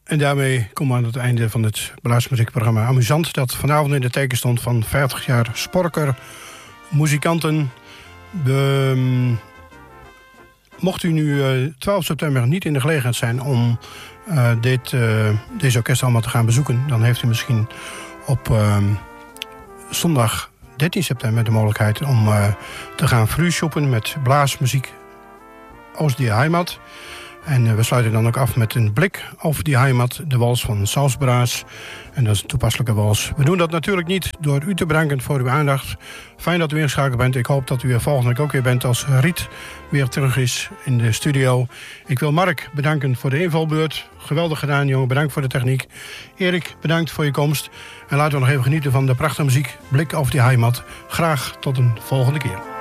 En daarmee komen we aan het einde van het bluismuziekprogramma Amusant, dat vanavond in de teken stond van 50 jaar Sporker, muzikanten. Mocht u nu 12 september niet in de gelegenheid zijn om deze orkest allemaal te gaan bezoeken, dan heeft u misschien op zondag 13 september de mogelijkheid om te gaan vroegshoppen met blaasmuziek aus die Heimat. En we sluiten dan ook af met een blik op die Heimat, de wals van Salzbraas. En dat is een toepasselijke wals. We doen dat natuurlijk niet door u te bedanken voor uw aandacht. Fijn dat u ingeschakeld bent. Ik hoop dat u er volgende week ook weer bent als Riet weer terug is in de studio. Ik wil Mark bedanken voor de invalbeurt. Geweldig gedaan, jongen. Bedankt voor de techniek. Erik, bedankt voor je komst. En laten we nog even genieten van de prachtige muziek. Blik op die Heimat. Graag tot een volgende keer.